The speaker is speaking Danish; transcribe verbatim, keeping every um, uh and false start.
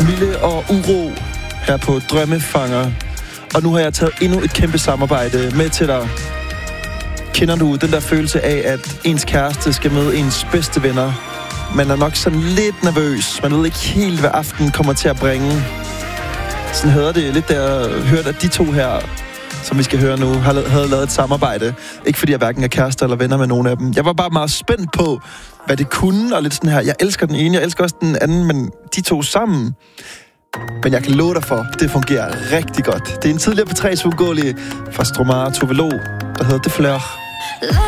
Mille og Uro her på Drømmefanger. Og nu har jeg taget endnu et kæmpe samarbejde med til dig. Kender du den der følelse af, at ens kæreste skal møde ens bedste venner? Man er nok sådan lidt nervøs. Man ved ikke helt, hvad aftenen kommer til at bringe. Sådan hedder det lidt, da jeg hørte, at de to her, som vi skal høre nu, havde lavet et samarbejde. Ikke fordi jeg hverken er kærester eller venner med nogen af dem. Jeg var bare meget spændt på, hvad det kunne, og lidt sådan her. Jeg elsker den ene, jeg elsker også den anden, men de to sammen. Men jeg kan love dig for, det fungerer rigtig godt. Det er en tidligere P tres uundgåelig fra Stromae og Tove Lo, der hedder Det Fleur.